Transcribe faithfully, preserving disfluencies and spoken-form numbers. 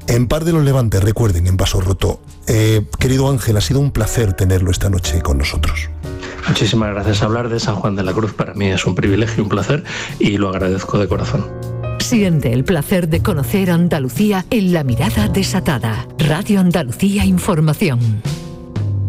En Par de los Levantes, recuerden, en Vaso Roto. Eh, querido Ángel, ha sido un placer tenerlo esta noche con nosotros. Muchísimas gracias. Hablar de San Juan de la Cruz para mí es un privilegio, un placer, y lo agradezco de corazón. Siente el placer de conocer Andalucía en La Mirada Desatada. Radio Andalucía Información.